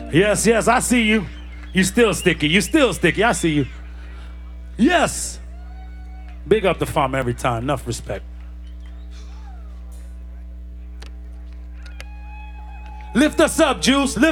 Yes, yes, I see you. You still sticky. You still sticky. I see you. Yes. Big up the farm every time. Enough respect. Lift us up, Juice. Lift